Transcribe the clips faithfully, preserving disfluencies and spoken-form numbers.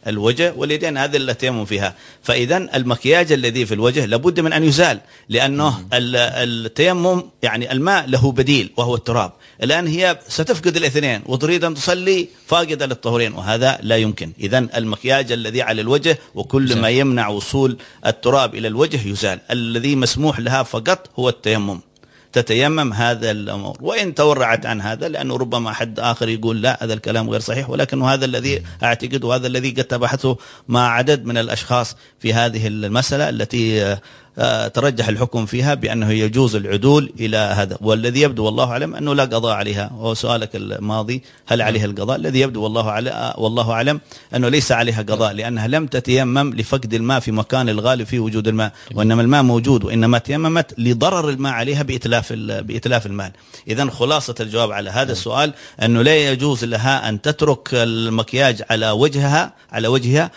الوجه واليدين، هذه التي يتيمم فيها. فإذا المكياج الذي في الوجه لابد من أن يزال، لأنه التيمم يعني الماء له بديل وهو التراب. الآن هي ستفقد الاثنين وتريد أن تصلي فاقدة للطهورين، وهذا لا يمكن. إذا المكياج الذي على الوجه وكل ما يمنع وصول التراب إلى الوجه يزال. الذي مسموح لها فقط هو التيمم، تتيمم هذا الأمر. وإن تورعت عن هذا، لأنه ربما حد آخر يقول لا هذا الكلام غير صحيح، ولكن هذا الذي أعتقد وهذا الذي قد تبحثه مع عدد من الأشخاص في هذه المسألة التي ترجح الحكم فيها بأنه يجوز العدول إلى هذا. والذي يبدو والله أعلم أنه لا قضاء عليها. وهو سؤالك الماضي هل عليها القضاء؟ الذي يبدو والله أعلم والله أعلم أنه ليس عليها قضاء، لأنها لم تتيمم لفقد الماء في مكان الغالب فيه وجود الماء، وإنما الماء موجود، وإنما تيممت لضرر الماء عليها بإتلاف بإتلاف المال. إذن خلاصة الجواب على هذا السؤال أنه لا يجوز لها أن تترك المكياج على وجهها على وجهها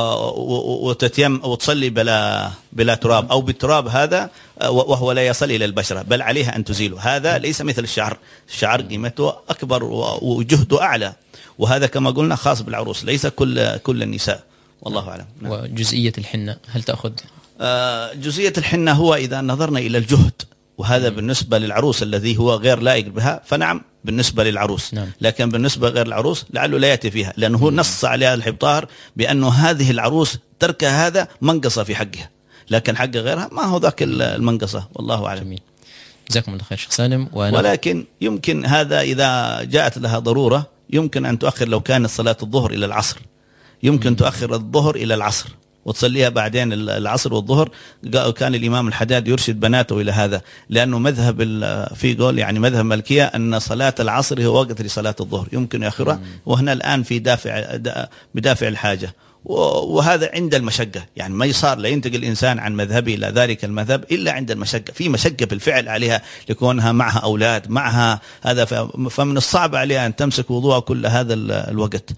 وتتيم وتصلي بلا بلا تراب أو بالتراب هذا وهو لا يصل إلى البشرة، بل عليها أن تزيله. هذا ليس مثل الشعر، الشعر قيمته أكبر وجهده أعلى، وهذا كما قلنا خاص بالعروس ليس كل كل النساء، والله أعلم. نعم. وجزئية الحنة هل تأخذ؟ آه جزئية الحنة هو إذا نظرنا إلى الجهد، وهذا م. بالنسبة للعروس الذي هو غير لائق بها فنعم بالنسبة للعروس، نعم. لكن بالنسبة غير العروس لعله لا يأتي فيها، لأنه نص عليها الحبطار بأنه هذه العروس ترك هذا منقصة في حقها، لكن حق غيرها ما هو ذاك المنقصة، والله أعلم. جميل. جزاكم الله خير شيخ سالم. ولكن يمكن هذا إذا جاءت لها ضرورة يمكن أن تؤخر، لو كانت صلاة الظهر إلى العصر يمكن م. تؤخر الظهر إلى العصر وتصليها بعدين العصر والظهر. كان الإمام الحداد يرشد بناته إلى هذا، لأنه مذهب في قول يعني مذهب مالكية أن صلاة العصر هو وقت لصلاة الظهر، يمكن يأخرها، وهنا الآن في دافع بدافع الحاجة، وهذا عند المشقة. يعني ما يصار لا ينتقل الإنسان عن مذهبه إلى ذلك المذهب إلا عند المشقة، في مشقة بالفعل عليها لكونها معها أولاد معها هذا، فمن الصعب عليها أن تمسك وضوء كل هذا الوقت.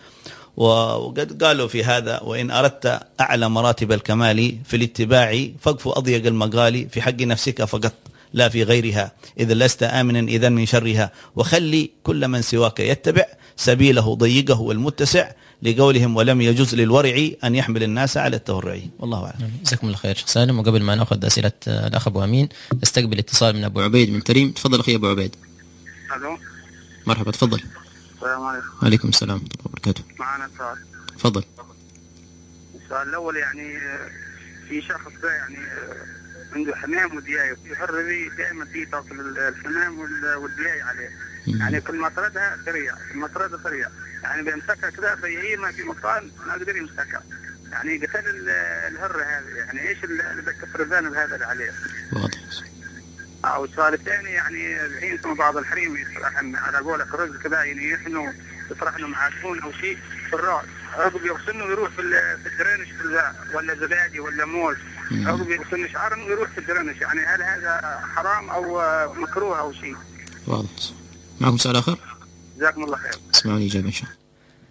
وقد قالوا في هذا: وإن أردت أعلى مراتب الكمال في الاتباع فاقف أضيق المقال في حق نفسك فقط لا في غيرها، إذا لست آمنا إذا من شرها، وخلي كل من سواك يتبع سبيله ضيقه والمتسع، لقولهم ولم يجوز للورع أن يحمل الناس على التورع. والله أعلم. جزاكم الله خير شيخ سالم. وقبل ما نأخذ أسئلة الأخ أبو أمين نستقبل اتصال من أبو عبيد من تريم. تفضل أخي أبو عبيد. ألو. مرحبا تفضل. السلام عليكم. وعليكم السلام ورحمة الله وبركاته. معنا سؤال. تفضل. السؤال الأول يعني في شخص يعني عنده حمام ودياي ويهربي دائما في تصل الحمام والدياي عليه، يعني كل ما طردها سريع كل ما طردها سريع، يعني بيمسكها كذا فهي ما في مكان ما يقدر يمسكها، يعني قتل الهرة هذه، يعني ايش الكفرزان هذا اللي عليه؟ واضح. أو السؤال الثاني يعني الحين بعض الحريم يصرحن على قولك رز كذا يعني يحنوا يصرحنوا معجون أو شيء في الرأس، عقب يغسلنه ويروح في في الدرنش ولا زبادي ولا موز، عقب يغسلنه شعره ويروح في الدرنش، يعني هل هذا حرام أو مكروه أو شيء؟ واضح. معكم سؤال آخر؟ جزاكم الله خير. اسمعوني إجابة إن شاء الله.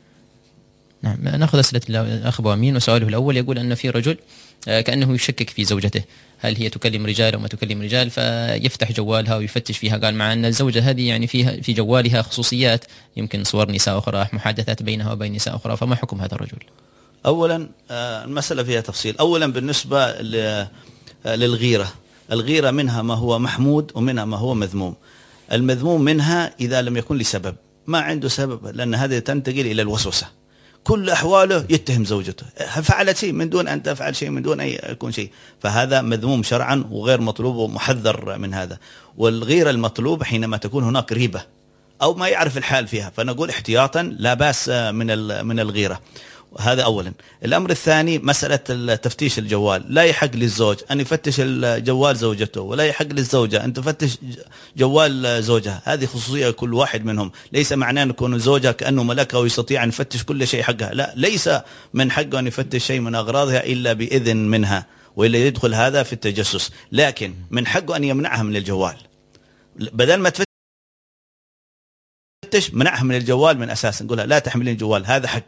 نعم نأخذ أسئلة الأخ أبو أمين. وسؤاله الأول يقول أن في رجل كأنه يشكك في زوجته، هل هي تكلم رجال أو ما تكلم رجال، فيفتح جوالها ويفتش فيها. قال مع أن الزوجة هذه يعني فيها في جوالها خصوصيات، يمكن صور نساء أخرى، محادثات بينها وبين نساء أخرى، فما حكم هذا الرجل؟ أولا المسألة فيها تفصيل. أولا بالنسبة للغيرة، الغيرة منها ما هو محمود ومنها ما هو مذموم. المذموم منها إذا لم يكن لسبب، ما عنده سبب، لأن هذه تنتقل إلى الوسوسة، كل أحواله يتهم زوجته، فعلت شيء من دون أن تفعل شيء من دون أن يكون شيء، فهذا مذموم شرعا وغير مطلوب ومحذر من هذا. والغيرة المطلوب حينما تكون هناك ريبة أو ما يعرف الحال فيها، فنقول احتياطا لا بأس من من الغيرة. هذا أولا. الأمر الثاني مسألة تفتيش الجوال، لا يحق للزوج أن يفتش الجوال زوجته، ولا يحق للزوجة أن تفتش جوال زوجها، هذه خصوصية كل واحد منهم. ليس معناه أن يكون زوجها كأنه ملكة ويستطيع أن يفتش كل شيء حقها، لا، ليس من حقه أن يفتش شيء من أغراضها إلا بإذن منها، وإلا يدخل هذا في التجسس. لكن من حقه أن يمنعها من الجوال، بدل ما تفتش منعها من الجوال من أساس، نقولها لا تحملين الجوال، هذا حق.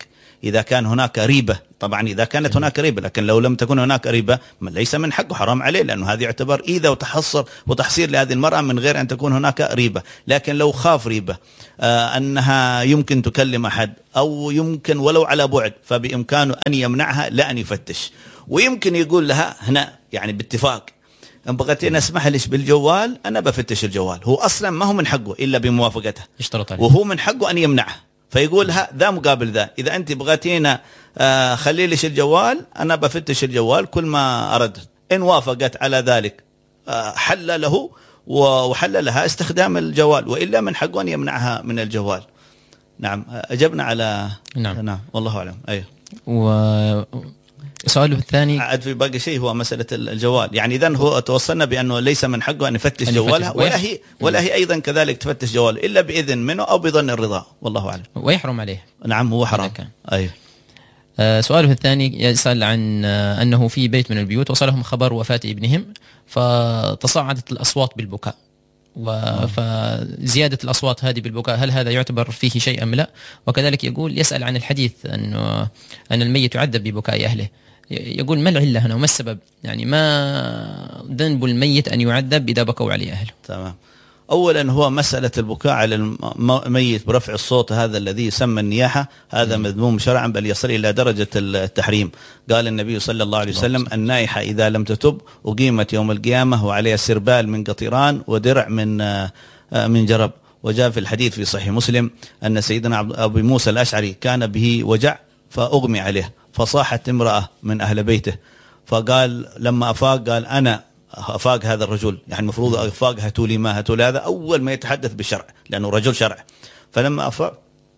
إذا كان هناك ريبة. طبعا إذا كانت هناك ريبة، لكن لو لم تكن هناك ريبة ليس من حقه، حرام عليه، لأنه هذا يعتبر إيذا وتحصر وتحصير لهذه المرأة من غير أن تكون هناك ريبة. لكن لو خاف ريبة آه أنها يمكن تكلم أحد أو يمكن ولو على بعد، فبإمكانه أن يمنعها لا أن يفتش، ويمكن يقول لها هنا يعني باتفاق ان بغيتين اسمح لك بالجوال انا بفتش الجوال. هو اصلا ما هو من حقه الا بموافقتها، يشترط عليه، وهو من حقه ان يمنعها، فيقول لها ذا مقابل ذا، اذا انت بغيتينا آه خلي لك الجوال انا بفتش الجوال كل ما اردت. ان وافقت على ذلك آه حل له وحل لها استخدام الجوال، والا من حقه ان يمنعها من الجوال. نعم اجبنا على نعم, نعم. والله اعلم. ايوه. و سؤاله الثاني عاد في باقي شيء هو مسألة الجوال، يعني إذن هو توصلنا بأنه ليس من حقه أن يفتش جوالها، ولا هي ولا هي أيضا كذلك تفتش جوال إلا بإذن منه أو بظن الرضا، والله أعلم. ويحرم عليه. نعم هو حرام. أيوه. آه سؤاله الثاني يسأل عن آه أنه في بيت من البيوت وصلهم خبر وفاة ابنهم، فتصاعدت الأصوات بالبكاء، فزيادة الأصوات هذه بالبكاء هل هذا يعتبر فيه شيء أم لا؟ وكذلك يقول يسأل عن الحديث أنه أن الميت يعذب ببكاء أهله، يقول ما العلة هنا وما السبب؟ يعني ما ذنب الميت أن يعذب إذا بكوا عليه أهله؟ تمام. أولا هو مسألة البكاء على الميت برفع الصوت هذا الذي يسمى النياحة، هذا مذموم شرعا، بل يصل إلى درجة التحريم. قال النبي صلى الله عليه وسلم النائحة إذا لم تتب أقيمت يوم القيامة وعليها سربال من قطيران ودرع من من جرب. وجاء في الحديث في صحيح مسلم أن سيدنا أبو موسى الأشعري كان به وجع فأغمي عليه، فصاحت امرأة من أهل بيته، فقال لما أفاق قال أنا أفاق هذا الرجل، يعني المفروض أفاق هاتولي ما هاتولي، هذا أول ما يتحدث بالشرع لأنه رجل شرع. فلما أفاق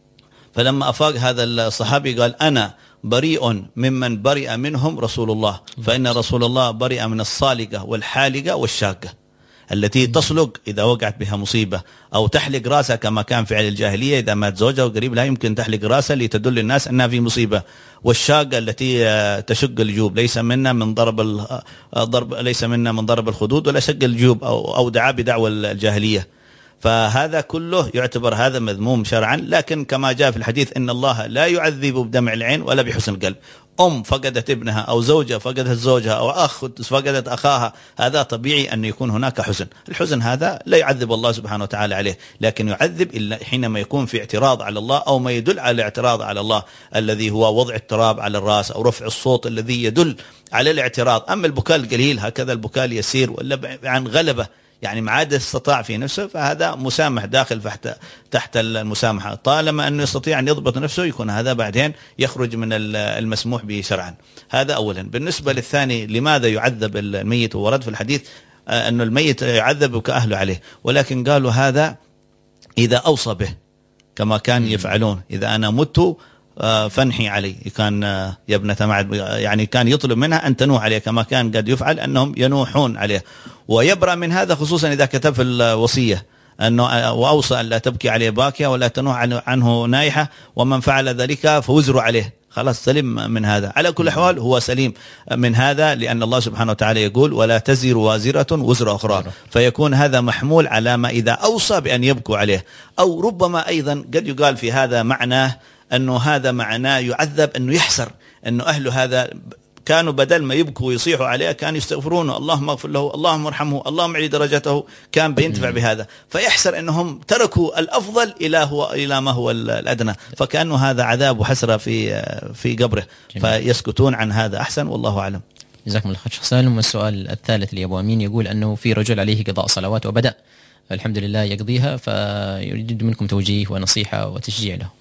فلما أفاق هذا الصحابي قال أنا بريء ممن برئ منهم رسول الله، فإن رسول الله برئ من الصالقة والحالقة والشاقة التي تصلق إذا وقعت بها مصيبة، أو تحلق راسها كما كان فعل الجاهلية إذا مات زوجها وقريب لا يمكن تحلق راسها لتدل الناس أنها في مصيبة، والشاقة التي تشق الجيوب ليس منا من ضرب الضرب ليس منا من ضرب الخدود ولا شق الجيوب أو أو دعا بدعوى الجاهلية. فهذا كله يعتبر هذا مذموم شرعا. لكن كما جاء في الحديث إن الله لا يعذب بدمع العين ولا بحسن القلب. أم فقدت ابنها أو زوجة فقدت زوجها أو أخ فقدت أخاها، هذا طبيعي أن يكون هناك حزن. الحزن هذا لا يعذب الله سبحانه وتعالى عليه، لكن يعذب إلا حينما يكون في اعتراض على الله أو ما يدل على الاعتراض على الله، الذي هو وضع التراب على الرأس أو رفع الصوت الذي يدل على الاعتراض. أما البكاء القليل هكذا البكاء اليسير ولا عن غلبة يعني ما عاد استطاع في نفسه، فهذا مسامح داخل تحت تحت المسامحة. طالما أنه يستطيع أن يضبط نفسه يكون هذا بعدين يخرج من المسموح به شرعا. هذا أولا. بالنسبة للثاني لماذا يعذب الميت، ورد في الحديث أن الميت يعذب كأهله عليه، ولكن قالوا هذا إذا أوصى به كما كان يفعلون، إذا أنا مت فانحي علي، كان يا ابنة معد يعني كان يطلب منها أن تنوح عليه كما كان قد يفعل أنهم ينوحون عليه، ويبرأ من هذا خصوصا إذا كتب في الوصية أنه وأوصى أن لا تبكي عليه باكية ولا تنوح عنه نائحة، ومن فعل ذلك فوزر عليه. خلاص سليم من هذا. على كل حال هو سليم من هذا، لأن الله سبحانه وتعالى يقول ولا تزر وازرة وزر أخرى، فيكون هذا محمول على ما إذا أوصى بأن يبكوا عليه. أو ربما أيضا قد يقال في هذا معناه أنه هذا معناه يعذب أنه يحسر أنه أهله هذا كانوا بدل ما يبكوا ويصيحوا عليه كانوا يستغفرونه، اللهم اغفر له، اللهم ارحمه، اللهم اعلي درجته، كان بينتفع بهذا. فيحسر أنهم تركوا الأفضل إلى هو إلى ما هو الأدنى، فكأنه هذا عذاب وحسرة في في قبره، فيسكتون عن هذا أحسن، والله أعلم. جزاكم الله خير شيخ سالم. والسؤال الثالث لأبو أمين يقول أنه في رجل عليه قضاء صلوات وبدأ الحمد لله يقضيها، فيريد منكم توجيه ونصيحة وتشجيع له.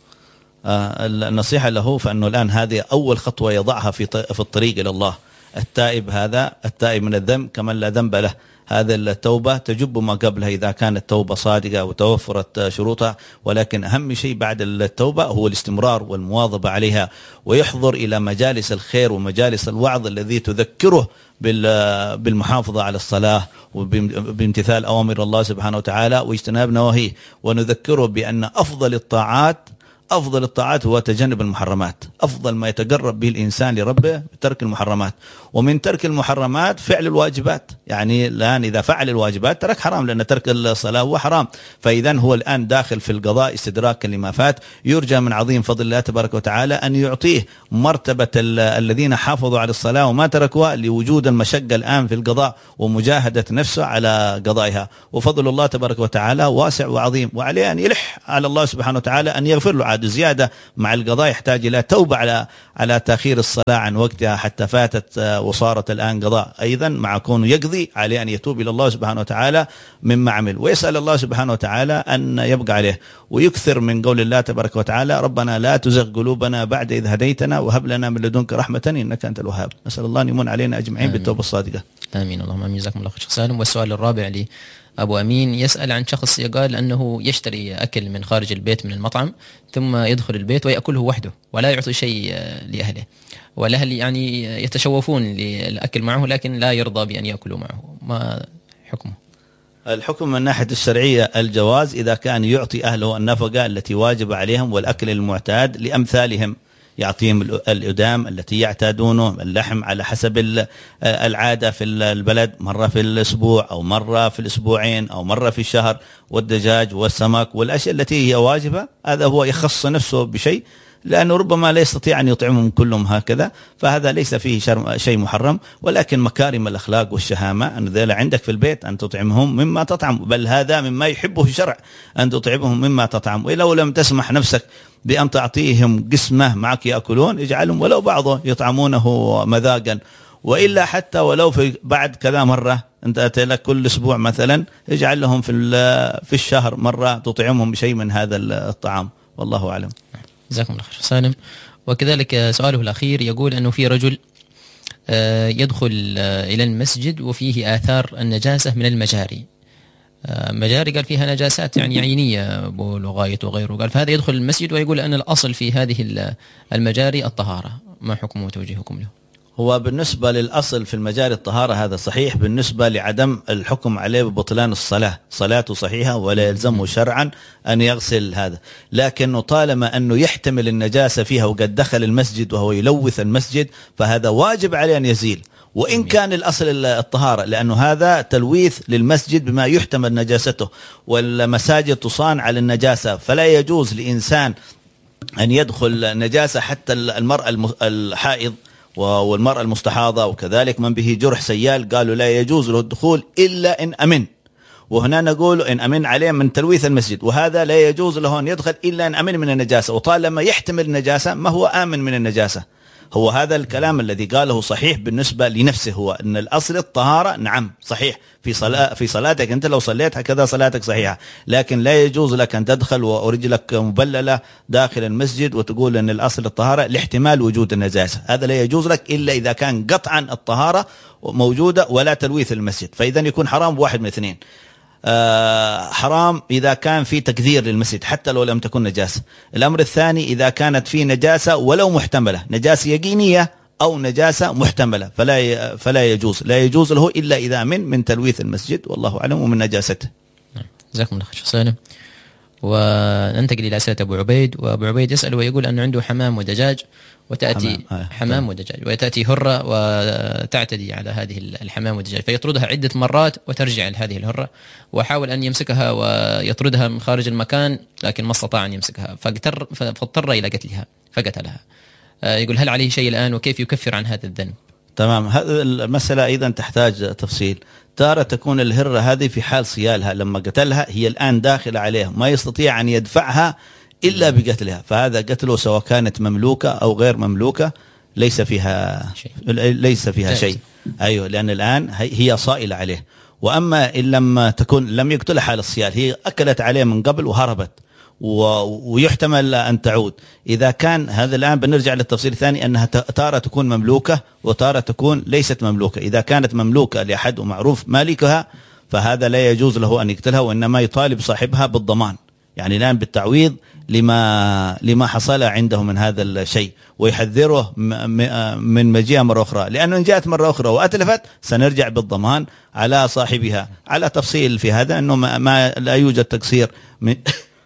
النصيحة له فأنه الآن هذه أول خطوة يضعها في في الطريق إلى الله. التائب هذا التائب من الذنب كمن لا ذنب له، هذا التوبة تجب ما قبلها إذا كانت توبة صادقة وتوفرت شروطها. ولكن أهم شيء بعد التوبة هو الاستمرار والمواظبة عليها، ويحضر إلى مجالس الخير ومجالس الوعظ الذي تذكره بالمحافظة على الصلاة وبامتثال أوامر الله سبحانه وتعالى واجتناب نواهيه، ونذكره بأن أفضل الطاعات أفضل الطاعات هو تجنب المحرمات. أفضل ما يتقرب به الإنسان لربه ترك المحرمات، ومن ترك المحرمات فعل الواجبات. يعني الآن إذا فعل الواجبات ترك حرام، لأن ترك الصلاة هو حرام. فإذا هو الآن داخل في القضاء استدراكا لما فات. يرجى من عظيم فضل الله تبارك وتعالى أن يعطيه مرتبة الذين حافظوا على الصلاة وما تركوها، لوجود المشقة الآن في القضاء ومجاهدة نفسه على قضائها. وفضل الله تبارك وتعالى واسع وعظيم، وعليه أن يلح على الله سبحانه وتعالى أن يغفر له. عاد زيادة مع القضاء يحتاج إلى توبة على على تأخير الصلاة عن وقتها حتى فاتت وصارت الآن قضاء. أيضا مع كونه يقضي عليه أن يتوب إلى الله سبحانه وتعالى مما عمل، ويسأل الله سبحانه وتعالى أن يبقى عليه، ويكثر من قول الله تبارك وتعالى ربنا لا تزغ قلوبنا بعد إذ هديتنا وهب لنا من لدنك رحمة إنك أنت الوهاب. نسأل الله أن يمن علينا أجمعين بالتوبة الصادقة. آمين. اللهم آمين. جزاكم الله خير شيخ سالم. والسؤال الرابع لي أبو أمين يسأل عن شخص قال أنه يشتري أكل من خارج البيت من المطعم ثم يدخل البيت ويأكله وحده ولا يعطي شيء لأهله، والأهل يعني يتشوفون للأكل معه لكن لا يرضى بأن يأكلوا معه، ما حكمه؟ الحكم من ناحية الشرعية الجواز إذا كان يعطي أهله النفقة التي واجب عليهم والأكل المعتاد لأمثالهم، يعطيهم الأدام التي يعتادونه، اللحم على حسب العادة في البلد، مرة في الأسبوع أو مرة في الأسبوعين أو مرة في الشهر، والدجاج والسمك والأشياء التي هي واجبة. هذا هو يخص نفسه بشيء، لأنه ربما لا يستطيع أن يطعمهم كلهم هكذا، فهذا ليس فيه شيء محرم. ولكن مكارم الأخلاق والشهامة أن ذلك عندك في البيت أن تطعمهم مما تطعم، بل هذا مما يحبه الشرع أن تطعمهم مما تطعم. ولو لم تسمح نفسك بأن تعطيهم قسمة معك يأكلون، اجعلهم ولو بعضه يطعمونه مذاقا، وإلا حتى ولو في بعد كذا مرة أنت أتى لك كل أسبوع مثلا، اجعل لهم في في الشهر مرة تطعمهم بشيء من هذا الطعام، والله أعلم. جزاكم الله خير سالم. وكذلك سؤاله الأخير يقول أنه في رجل يدخل إلى المسجد وفيه آثار النجاسة من المجاري، مجاري قال فيها نجاسات يعني عينية، بول وغاية وغيره، قال فهذا يدخل المسجد ويقول أن الأصل في هذه المجاري الطهارة، ما حكمه وتوجيهكم له؟ هو بالنسبة للأصل في المجاري الطهارة هذا صحيح، بالنسبة لعدم الحكم عليه ببطلان الصلاة، صلاته صحيحة ولا يلزمه شرعا أن يغسل هذا، لكنه طالما أنه يحتمل النجاسة فيها وقد دخل المسجد وهو يلوث المسجد فهذا واجب عليه أن يزيل، وإن كان الأصل الطهارة، لأنه هذا تلويث للمسجد بما يحتمل نجاسته، والمساجد تصان على النجاسة، فلا يجوز لإنسان أن يدخل نجاسة حتى المرأة الحائض والمرأة المستحاضة، وكذلك من به جرح سيال قالوا لا يجوز له الدخول إلا إن أمن، وهنا نقول إن أمن عليه من تلويث المسجد، وهذا لا يجوز له أن يدخل إلا إن أمن من النجاسة، وطالما يحتمل النجاسة ما هو آمن من النجاسة. هو هذا الكلام الذي قاله صحيح بالنسبة لنفسه، هو أن الأصل الطهارة، نعم صحيح في صلاة في صلاتك أنت لو صليت هكذا صلاتك صحيحة، لكن لا يجوز لك أن تدخل ورجلك مبللة داخل المسجد وتقول أن الأصل الطهارة لاحتمال وجود النجاسة، هذا لا يجوز لك إلا إذا كان قطعا الطهارة موجودة ولا تلويث المسجد، فإذا يكون حرام بواحد من اثنين. آه حرام إذا كان في تكذير للمسجد حتى لو لم تكن نجاسة. الأمر الثاني إذا كانت في نجاسة ولو محتملة، نجاسة يقينية أو نجاسة محتملة، فلا فلا يجوز لا يجوز له إلا إذا من من تلويث المسجد، والله أعلم، ومن نجاسته. جزاكم الله خير سالم. وننتقل إلى أسئلة أبو عبيد. وأبو عبيد يسأل ويقول أنه عنده حمام ودجاج وتأتي حمام, حمام ودجاج وتأتي هرة وتعتدي على هذه الحمام والدجاج، فيطردها عدة مرات وترجع لهذه الهرة، وحاول أن يمسكها ويطردها من خارج المكان لكن ما استطاع أن يمسكها، فاضطر إلى قتلها فقتلها. يقول هل عليه شيء الآن وكيف يكفر عن هذا الذنب؟ تمام، هذه المسألة أيضا تحتاج تفصيل. تارة تكون الهرة هذه في حال صيالها، لما قتلها هي الآن داخلة عليه ما يستطيع أن يدفعها إلا بقتلها، فهذا قتله سواء كانت مملوكة أو غير مملوكة ليس فيها شيء. ليس فيها شيء. أيوة، لأن الآن هي صائلة عليه. وأما إن لم تكن لم يقتلها حال الصيال، هي أكلت عليه من قبل وهربت ويحتمل أن تعود، إذا كان هذا الآن بنرجع للتفصيل الثاني أنها تارة تكون مملوكة وتارة تكون ليست مملوكة. إذا كانت مملوكة لأحد ومعروف مالكها فهذا لا يجوز له أن يقتلها، وإنما يطالب صاحبها بالضمان، يعني الآن بالتعويض لما لما حصل عنده من هذا الشيء، ويحذره من مجيئها مرة أخرى، لأنه إن جاءت مرة أخرى وأتلفت سنرجع بالضمان على صاحبها. على تفصيل في هذا أنه ما, ما لا يوجد تقصير من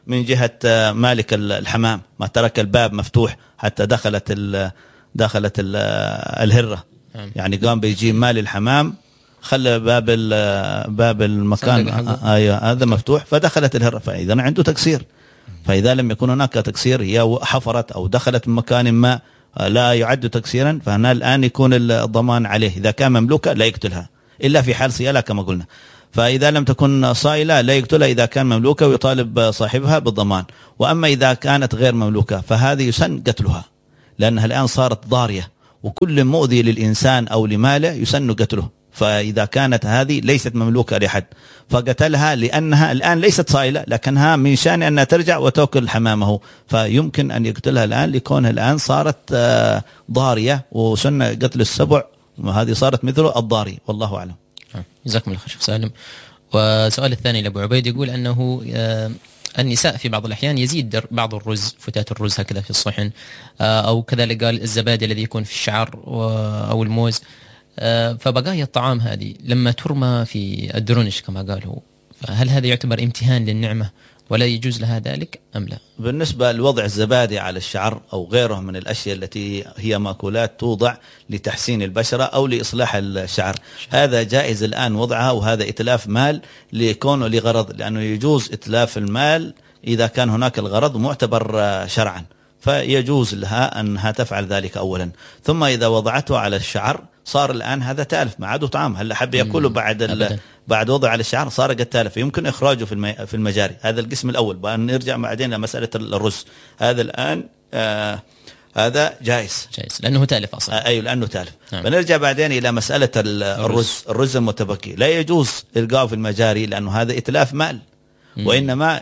من جهة مالك الحمام، ما ترك الباب مفتوح حتى دخلت ال دخلت ال الهرة، يعني قام بيجي مال الحمام خلى باب باب المكان ايوه هذا مفتوح فدخلت الهرة، فاذا عنده تكسير. فاذا لم يكن هناك تكسير، هي حفرت او دخلت من مكان ما لا يعد تكسيرا، فهنا الان يكون الضمان عليه. اذا كان مملوكه لا يقتلها الا في حال صيانه كما قلنا. فاذا لم تكن صائله لا يقتلها اذا كان مملوكه، ويطالب صاحبها بالضمان. واما اذا كانت غير مملوكه فهذه يسن قتلها، لانها الان صارت ضاريه، وكل مؤذي للانسان او لماله يسن قتله. فإذا كانت هذه ليست مملوكة لأحد فقتلها لأنها الآن ليست صائلة، لكنها من شأن أنها ترجع وتأكل حمامه، فيمكن أن يقتلها الآن لكونها الآن صارت ضارية، وسن قتل السبع وهذه صارت مثل الضاري. والله أعلم. جزاكم الله خير شيخ سالم. والسؤال الثاني لأبو عبيد يقول أنه النساء في بعض الأحيان يزيد بعض الرز، فتات الرز هكذا في الصحن، أو كذلك قال الزبادي الذي يكون في الشعر أو الموز، فبقايا الطعام هذه لما ترمى في الدرونش كما قال هو، فهل هذا يعتبر امتهان للنعمة ولا يجوز لها ذلك أم لا؟ بالنسبة لوضع الزبادي على الشعر أو غيره من الأشياء التي هي مأكولات توضع لتحسين البشرة أو لإصلاح الشعر، هذا جائز الآن وضعها، وهذا إتلاف مال لكونه لغرض، لأنه يجوز إتلاف المال إذا كان هناك الغرض معتبر شرعا، فيجوز لها أنها تفعل ذلك أولا. ثم إذا وضعته على الشعر صار الآن هذا تالف، ما عاد طعام، هل حب يأكله بعد بعد وضع على الشعر صار قد تالف، يمكن إخراجه في في المجاري. هذا القسم الأول. بقى نرجع بعدين لمسألة الرز. هذا الآن آه هذا جائز جائز لأنه تالف أصلا. آه أيوه لأنه تالف. نعم. بنرجع بعدين إلى مسألة الرز الرز المتبقي، لا يجوز إلقاءه في المجاري لأنه هذا إتلاف مال، مم. وإنما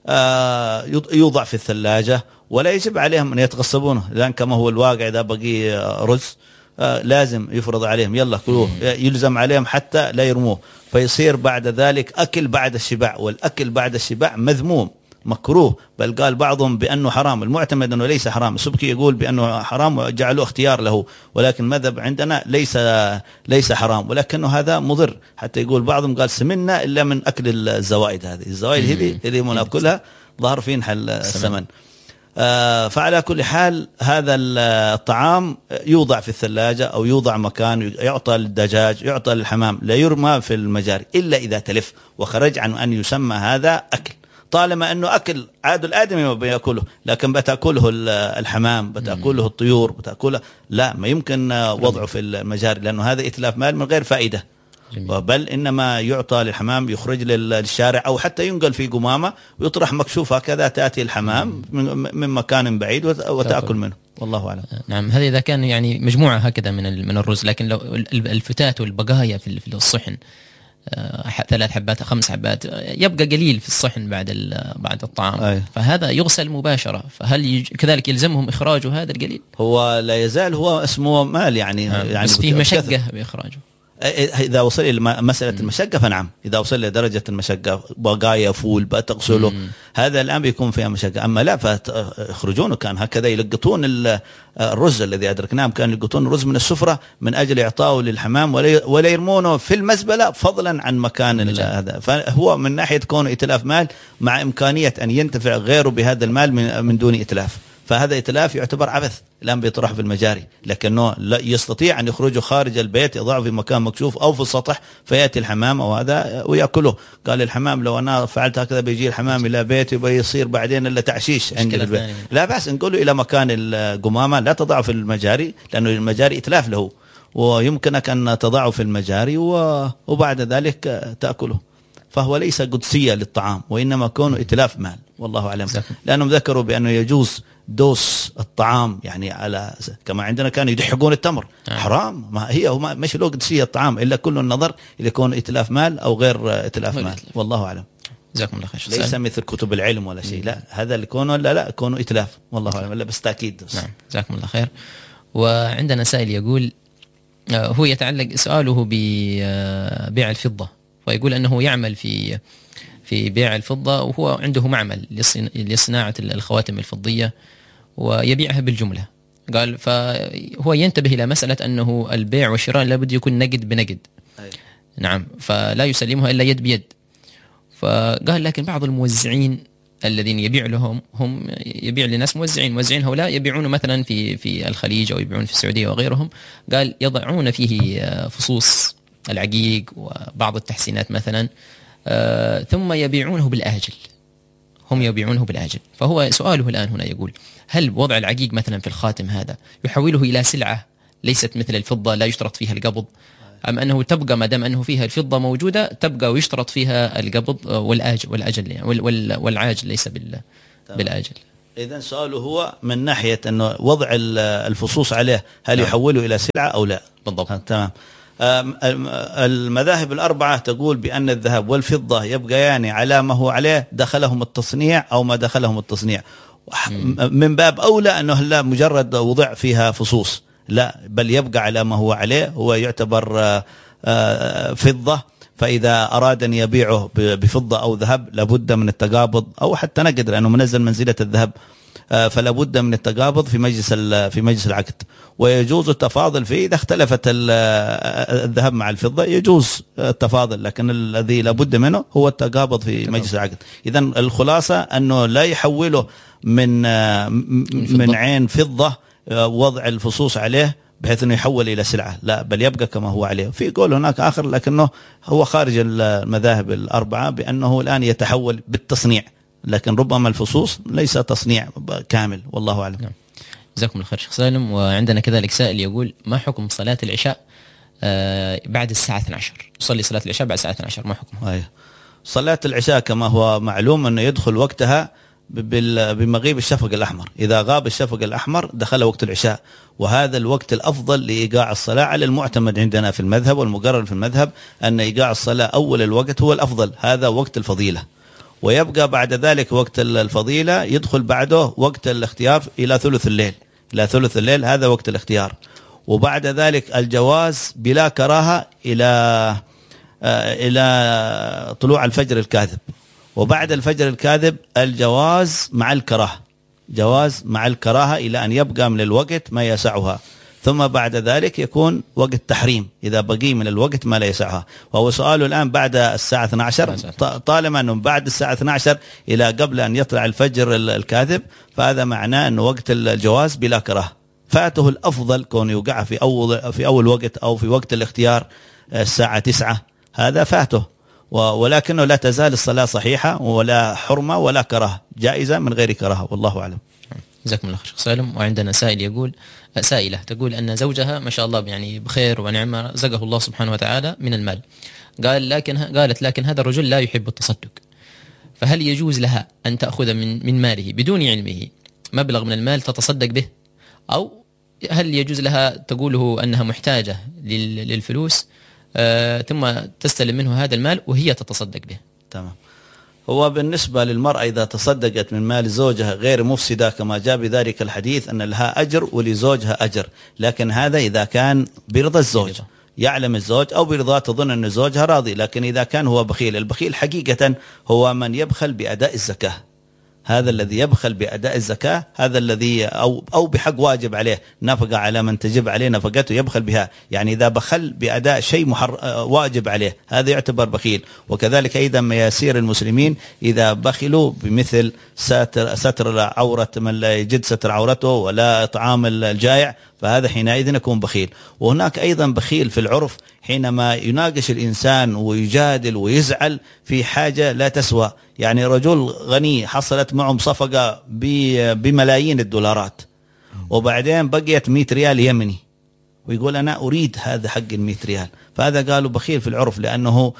آه يوضع في الثلاجة، ولا يجب عليهم أن يتغصبونه، لأن كما هو الواقع إذا بقي رز آه لازم يفرض عليهم يلا كلوه، يلزم عليهم حتى لا يرموه، فيصير بعد ذلك أكل بعد الشبع، والأكل بعد الشبع مذموم مكروه، بل قال بعضهم بأنه حرام. المعتمد أنه ليس حرام، السبكي يقول بأنه حرام وجعلوه اختيار له، ولكن مذهب عندنا ليس ليس حرام، ولكنه هذا مضر. حتى يقول بعضهم قال سمنا إلا من أكل الزوائد، هذه الزوائد هذه اللي منأكلها ظهر فين حل السمن. آه فعلى كل حال هذا الطعام يوضع في الثلاجة أو يوضع مكان، يعطى للدجاج، يعطى للحمام، لا يرمى في المجاري إلا إذا تلف وخرج عن أن يسمى هذا أكل، طالما أنه أكل عاد الآدمي ما بيأكله، لكن بتأكله الحمام، بتأكله الطيور، بتأكله لا، ما يمكن وضعه في المجاري، لأنه هذا إتلاف مال من غير فائدة. بل إنما يعطى للحمام، يخرج للشارع، أو حتى ينقل في قمامة ويطرح مكشوف، هكذا تأتي الحمام من مكان بعيد وتأكل منه. والله أعلم. نعم. هذا إذا كان يعني مجموعة هكذا من من الرز، لكن لو الفتات والبقايا في الصحن ثلاث حبات خمس حبات يبقى قليل في الصحن بعد بعد الطعام، أي. فهذا يغسل مباشرة، فهل يج... كذلك يلزمهم إخراجه هذا القليل؟ هو لا يزال هو اسمه مال يعني، آه. يعني بس فيه مشقة بإخراجه. إذا وصل إلى مسألة المشقة فنعم، إذا وصل لدرجة المشقة بقايا فول بتغسله، هذا الآن بيكون فيها مشقة. أما لا فيخرجونه، كان هكذا يلقطون الرز الذي أدركناه، كان يلقطون الرز من السفرة من أجل إعطائه للحمام، ولا يرمونه في المزبلة فضلا عن مكان هذا. فهو من ناحية كونه إتلاف مال، مع إمكانية أن ينتفع غيره بهذا المال من دون إتلاف، فهذا إتلاف يعتبر عبث الآن بيطرح في المجاري، لكنه لا يستطيع أن يخرجه خارج البيت، يضعه في مكان مكشوف أو في السطح، فيأتي الحمام أو هذا ويأكله. قال الحمام لو أنا فعلت هكذا بيجي الحمام إلى بيتي ويصير بعدين إلا تعشيش عند البيت. لا بأس نقوله إلى مكان القمامة، لا تضعه في المجاري، لأنه المجاري إتلاف له، ويمكنك أن تضعه في المجاري وبعد ذلك تأكله، فهو ليس قدسية للطعام، وإنما كونه إتلاف مال. والله أعلم. لأنهم ذكروا بأنه يجوز دوس الطعام، يعني على كما عندنا كانوا يدحقون التمر، آه. حرام، ما هي وما مش له قدسية الطعام، إلا كل النظر إلى يكون إتلاف مال أو غير إتلاف مال. إتلاف. والله أعلم. جزاكم الله خير. ليس مثل كتب العلم ولا شيء، لا، هذا اللي كونه لا لا كونه إتلاف. والله أعلم، لا بس تأكيد. نعم. جزاكم الله خير. وعندنا سائل يقول، هو يتعلق سؤاله ببيع الفضة، ويقول أنه يعمل في في بيع الفضة، وهو عنده معمل لصناعة الخواتم الفضية ويبيعها بالجملة. قال فهو ينتبه إلى مسألة أنه البيع والشراء لابد يكون نقد بنقد. أي. نعم. فلا يسلمها إلا يد بيد. فقال لكن بعض الموزعين الذين يبيع لهم هم يبيع لناس موزعين موزعين هؤلاء يبيعون مثلا في في الخليج أو يبيعون في السعودية وغيرهم. قال يضعون فيه فصوص العقيق وبعض التحسينات مثلا آه ثم يبيعونه بالآجل، هم يبيعونه بالآجل. فهو سؤاله الآن هنا يقول هل وضع العقيق مثلا في الخاتم هذا يحوله إلى سلعة ليست مثل الفضة لا يشترط فيها القبض، أم أنه تبقى ما دام أنه فيها الفضة موجودة تبقى ويشترط فيها القبض والآجل والأجل يعني والعاجل ليس بالآجل؟ إذن سؤاله هو من ناحية أنه وضع الفصوص عليه هل نعم. يحوله إلى سلعة أو لا؟ بالضبط. تمام. المذاهب الأربعة تقول بأن الذهب والفضة يبقيان على ما هو عليه دخلهم التصنيع أو ما دخلهم التصنيع، من باب أولى أنه لا مجرد وضع فيها فصوص، لا بل يبقى على ما هو عليه، هو يعتبر فضة، فإذا أراد أن يبيعه بفضة أو ذهب لابد من التقابض أو حتى نقد لأنه منزل منزلة الذهب، فلا بد من التقابض في مجلس في مجلس العقد. ويجوز التفاضل فيه إذا اختلفت الذهب مع الفضة يجوز التفاضل، لكن الذي لا بد منه هو التقابض في مجلس العقد. إذن الخلاصة أنه لا يحوله من من عين فضة وضع الفصوص عليه بحيث أنه يحول إلى سلعة، لا بل يبقى كما هو عليه. في قول هناك آخر لكنه هو خارج المذاهب الأربعة بأنه الآن يتحول بالتصنيع، لكن ربما الفصوص ليس تصنيع كامل، والله أعلم. نعم. جزاكم الله خير شيخ سالم. وعندنا كذلك سائل يقول ما حكم صلاة العشاء بعد الساعة اثنتي عشرة؟ يصلي صلاة العشاء بعد الساعة اثنتي عشرة، ما حكمها؟ أيه. صلاة العشاء كما هو معلوم أنه يدخل وقتها بمغيب الشفق الأحمر، إذا غاب الشفق الأحمر دخل وقت العشاء، وهذا الوقت الأفضل لإيقاع الصلاة على المعتمد عندنا في المذهب والمقرر في المذهب أن إيقاع الصلاة أول الوقت هو الأفضل، هذا وقت الفضيلة. ويبقى بعد ذلك وقت الفضيلة يدخل بعده وقت الاختيار إلى ثلث الليل، إلى ثلث الليل هذا وقت الاختيار. وبعد ذلك الجواز بلا كراهة إلى إلى طلوع الفجر الكاذب، وبعد الفجر الكاذب الجواز مع الكراهة، جواز مع الكراهة إلى أن يبقى من الوقت ما يسعها، ثم بعد ذلك يكون وقت تحريم إذا بقي من الوقت ما لا يسعها. وهو سؤاله الآن بعد الساعة اثنتي عشرة، طالما أنه بعد الساعة اثنتي عشرة إلى قبل أن يطلع الفجر الكاذب فهذا معناه أنه وقت الجواز بلا كراهة، فاته الأفضل كون يوقع في أول في أول وقت أو في وقت الاختيار الساعة تسعة، هذا فاته، ولكنه لا تزال الصلاة صحيحة ولا حرمة ولا كراهة، جائزة من غير كراهة، والله أعلم. جزاكم الله خير شيخ سالم. وعندنا سائل يقول سائلة تقول أن زوجها ما شاء الله يعني بخير ونعمة رزقه الله سبحانه وتعالى من المال، قال لكن قالت لكن هذا الرجل لا يحب التصدق، فهل يجوز لها أن تأخذ من من ماله بدون علمه مبلغ من المال تتصدق به، أو هل يجوز لها تقوله أنها محتاجة للفلوس آه ثم تستلم منه هذا المال وهي تتصدق به؟ تمام. هو بالنسبة للمرأة إذا تصدقت من مال زوجها غير مفسدة كما جاء بذلك الحديث أن لها أجر ولزوجها أجر، لكن هذا إذا كان برضا الزوج، يعلم الزوج أو برضا تظن أن زوجها راضي. لكن إذا كان هو بخيل، البخيل حقيقة هو من يبخل بأداء الزكاة، هذا الذي يبخل بأداء الزكاة، هذا الذي أو أو بحق واجب عليه نفقة على من تجب عليه نفقته يبخل بها، يعني إذا بخل بأداء شيء محر واجب عليه هذا يعتبر بخيل. وكذلك أيضا مياسير المسلمين إذا بخلوا بمثل ستر ستر عورة من لا يجد ستر عورته ولا إطعام الجائع فهذا حينئذ يكون بخيل. وهناك أيضا بخيل في العرف حينما يناقش الإنسان ويجادل ويزعل في حاجة لا تسوى، يعني رجل غني حصلت معه صفقة بملايين الدولارات وبعدين بقيت مئة ريال يمني ويقول أنا أريد هذا حق المئة ريال، فهذا قالوا بخيل في العرف لأنه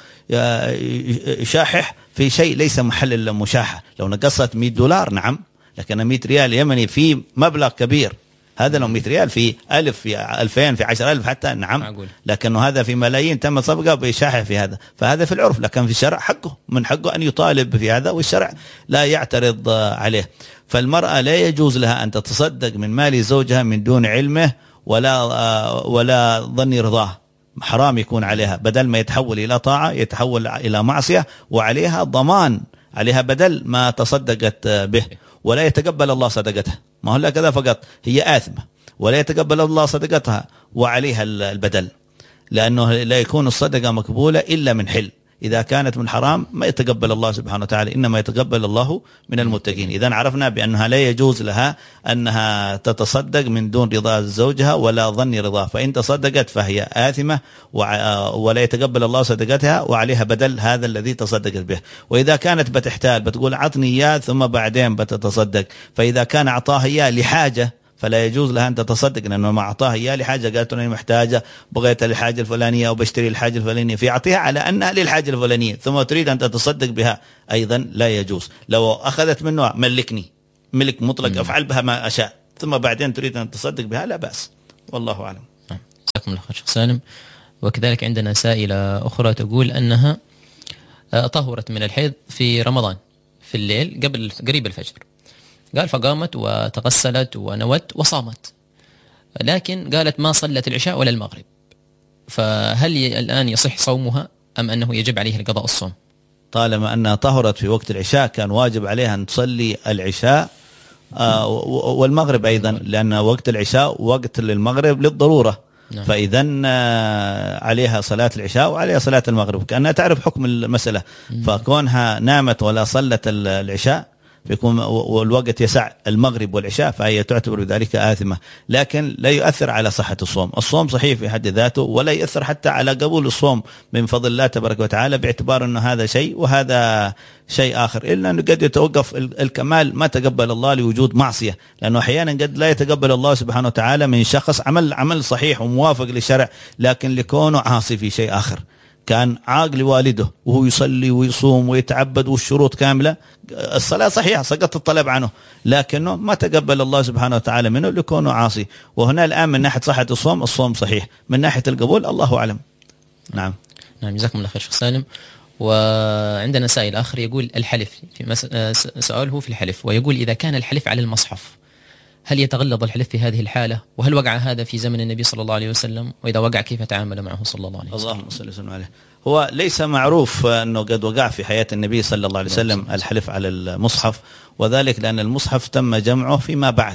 يشاحح في شيء ليس محل المشاحة. لو نقصت مئة دولار نعم، لكن مئة ريال يمني في مبلغ كبير، هذا لو مئة ريال في ألف في ألفين في عشر ألف حتى نعم، لكنه هذا في ملايين تم صفقة بيشاحح في هذا، فهذا في العرف، لكن في الشرع حقه من حقه أن يطالب في هذا والشرع لا يعترض عليه. فالمرأة لا يجوز لها أن تتصدق من مال زوجها من دون علمه ولا ولا ظن رضاه، حرام يكون عليها، بدل ما يتحول إلى طاعة يتحول إلى معصية، وعليها ضمان، عليها بدل ما تصدقت به، ولا يتقبل الله صدقتها، ما هو لا كذا فقط، هي آثمة ولا يتقبل الله صدقتها وعليها البدل، لأنه لا يكون الصدقة مقبولة إلا من حل، إذا كانت من حرام ما يتقبل الله سبحانه وتعالى، إنما يتقبل الله من المتقين. إذن عرفنا بأنها لا يجوز لها أنها تتصدق من دون رضا زوجها ولا ظن رضاه، فإن تصدقت فهي آثمة ولا يتقبل الله صدقتها وعليها بدل هذا الذي تصدقت به. وإذا كانت بتحتال بتقول عطني إياه ثم بعدين بتتصدق، فإذا كان أعطاها إياه لحاجة فلا يجوز لها أن تتصدق، لأنه ما أعطاها إياه لحاجة، قالت أنا محتاجة بغيت الحاجة الفلانية أو بشتري الحاجة الفلانية، في أعطيها على أنها للحاجة الفلانية ثم تريد أن تتصدق بها، أيضا لا يجوز. لو أخذت منه ملكني ملك مطلق أفعل بها ما أشاء ثم بعدين تريد أن تصدق بها لا بأس، والله أعلم. جزاكم الله خير شيخ سالم. وكذلك عندنا سائلة أخرى تقول أنها طهرت من الحيض في رمضان في الليل قبل قريب الفجر، قال فقامت وتغسلت ونوت وصامت، لكن قالت ما صلت العشاء ولا المغرب، فهل الآن يصح صومها أم أنه يجب عليها القضاء الصوم؟ طالما أنها طهرت في وقت العشاء كان واجب عليها أن تصلي العشاء والمغرب أيضا، لأن وقت العشاء وقت للمغرب للضرورة. نعم. فإذن عليها صلاة العشاء وعليها صلاة المغرب كأنها تعرف حكم المسألة. م. فكونها نامت ولا صلت العشاء بيكون والوقت يسع المغرب والعشاء فهي تعتبر بذلك آثمة، لكن لا يؤثر على صحة الصوم. الصوم صحيح في حد ذاته ولا يؤثر حتى على قبول الصوم من فضل الله تبارك وتعالى، باعتبار أنه هذا شيء وهذا شيء آخر، إلا أنه قد يتوقف الكمال ما تقبل الله لوجود معصية، لأنه أحيانا قد لا يتقبل الله سبحانه وتعالى من شخص عمل عمل صحيح وموافق للشرع لكن لكونه عاصي في شيء آخر. كان عاق لوالده وهو يصلي ويصوم ويتعبد والشروط كاملة، الصلاة صحيحة سقط الطلب عنه لكنه ما تقبل الله سبحانه وتعالى منه لكونه عاصي. وهنا الآن من ناحية صحة الصوم الصوم صحيح، من ناحية القبول الله أعلم. نعم نعم جزاكم الله خير شيخ سالم. وعندنا سائل آخر يقول الحلف في مس... سؤاله في الحلف، ويقول إذا كان الحلف على المصحف هل يتغلظ الحلف في هذه الحالة؟ وهل وقع هذا في زمن النبي صلى الله عليه وسلم؟ وإذا وقع كيف تعامل معه صلى الله عليه وسلم؟ اللهم صل وسلم عليه. هو ليس معروف أنه قد وقع في حياة النبي صلى الله عليه وسلم الحلف على المصحف، وذلك لأن المصحف تم جمعه فيما بعد،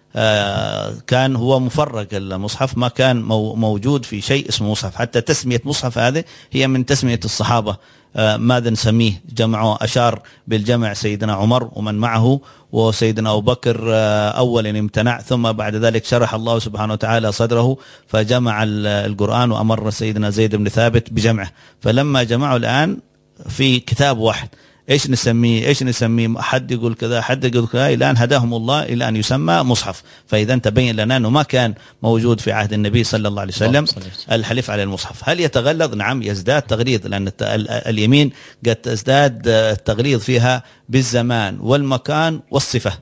كان هو مفرق المصحف، ما كان موجود في شيء اسمه مصحف. حتى تسمية مصحف هذه هي من تسمية الصحابة، ماذا نسميه جمعه، أشار بالجمع سيدنا عمر ومن معه، وسيدنا أبو بكر أولا امتنع، ثم بعد ذلك شرح الله سبحانه وتعالى صدره فجمع القرآن وأمر سيدنا زيد بن ثابت بجمعه. فلما جمعوا الآن في كتاب واحد ايش نسميه ايش نسميه حد يقول كذا حد يقول كذا، الى ان هداهم الله الى ان يسمى مصحف. فاذا تبين لنا انه ما كان موجود في عهد النبي صلى الله عليه وسلم الحلف على المصحف. هل يتغلظ؟ نعم يزداد تغليظ، لان اليمين قد تزداد التغليظ فيها بالزمان والمكان والصفه.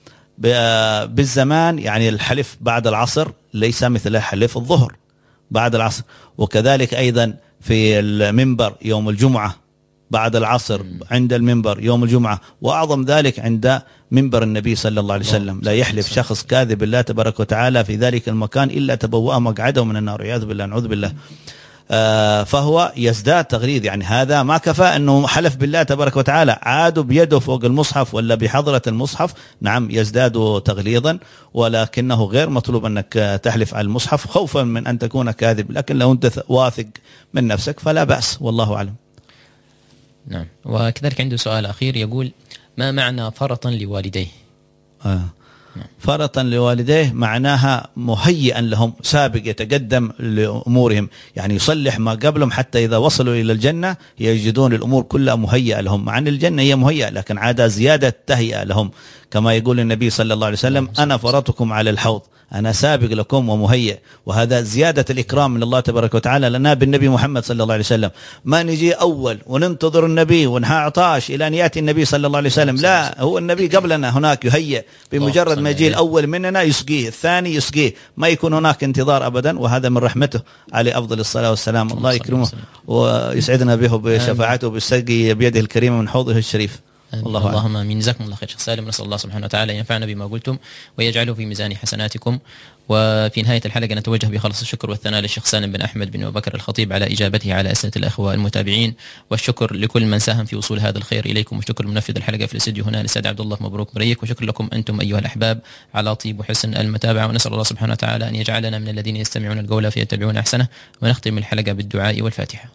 بالزمان يعني الحلف بعد العصر ليس مثل حلف الظهر بعد العصر، وكذلك ايضا في المنبر يوم الجمعه بعد العصر عند المنبر يوم الجمعة، وأعظم ذلك عند منبر النبي صلى الله عليه وسلم. لا يحلف شخص كاذب بالله تبارك وتعالى في ذلك المكان إلا تبوأ مقعده من النار، عياذ بالله نعوذ بالله. آه فهو يزداد تغليظ، يعني هذا ما كفى أنه حلف بالله تبارك وتعالى، عاد بيده فوق المصحف ولا بحضرة المصحف، نعم يزداد تغليظا، ولكنه غير مطلوب أنك تحلف على المصحف خوفا من أن تكون كاذب، لكن لو أنت واثق من نفسك فلا بأس، والله أعلم. نعم. وكذلك عنده سؤال أخير يقول ما معنى فرطا لوالديه؟ آه. فرطا لوالديه معناها مهيئا لهم، سابق يتقدم لأمورهم، يعني يصلح ما قبلهم حتى إذا وصلوا إلى الجنة يجدون الأمور كلها مهيئة لهم، مع أن الجنة هي مهيئة لكن عادة زيادة تهيئة لهم، كما يقول النبي صلى الله عليه وسلم أنا فرطكم على الحوض، أنا سابق لكم ومهيئ. وهذا زيادة الإكرام من الله تبارك وتعالى لنا بالنبي محمد صلى الله عليه وسلم. ما نجي أول وننتظر النبي ونعطاش إلى أن يأتي النبي صلى الله عليه وسلم، لا، هو النبي قبلنا هناك يهيئ، بمجرد ما يجي الأول مننا يسقيه، الثاني يسقيه، ما يكون هناك انتظار أبدا، وهذا من رحمته عليه أفضل الصلاة والسلام. الله يكرمه ويسعدنا به بشفاعته بالسقي بيده الكريمة من حوضه الشريف. الله اللهم امين. جزاكم الله خير شيخ سالم، نسال الله سبحانه وتعالى ينفعنا بما قلتم ويجعله في ميزان حسناتكم. وفي نهايه الحلقه نتوجه بخلص الشكر والثناء للشيخ سالم بن احمد بن ابو بكر الخطيب على اجابته على اسئله الاخوه المتابعين، والشكر لكل من ساهم في وصول هذا الخير اليكم، وشكر منفذ الحلقه في الاستديو هنا الاستاذ عبد الله مبروك بريك، وشكر لكم انتم ايها الاحباب على طيب وحسن المتابعه، ونسال الله سبحانه وتعالى ان يجعلنا من الذين يستمعون القول فيتبعون احسنه. ونختم الحلقه بالدعاء والفاتحه.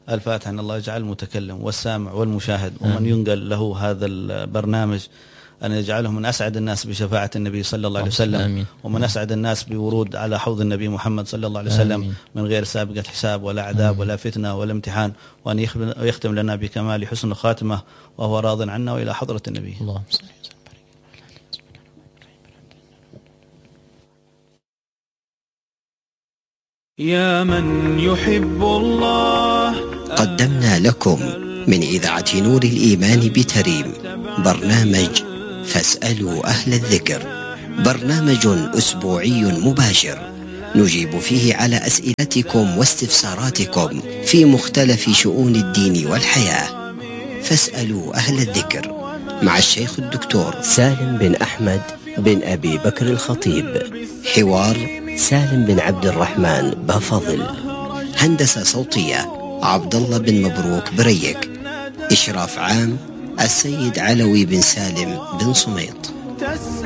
الفاتحة أن الله يجعل المتكلم والسامع والمشاهد ومن ينقل له هذا البرنامج أن يجعله من أسعد الناس بشفاعة النبي صلى الله عليه وسلم. آمين. ومن أسعد الناس بورود على حوض النبي محمد صلى الله عليه وسلم. آمين. من غير سابقة حساب ولا عذاب. آمين. ولا فتنة ولا امتحان، وأن يختم لنا بكمال حسن الخاتمة وهو راض عنا وإلى حضرة النبي. الله. يا من يحب الله. قدمنا لكم من إذاعة نور الإيمان بتريم برنامج فاسألوا أهل الذكر، برنامج أسبوعي مباشر نجيب فيه على أسئلتكم واستفساراتكم في مختلف شؤون الدين والحياة. فاسألوا أهل الذكر مع الشيخ الدكتور سالم بن أحمد بن أبي بكر الخطيب، حوار سالم بن عبد الرحمن بافضل، هندسة صوتية عبد الله بن مبروك بريك، إشراف عام السيد علوي بن سالم بن صميط.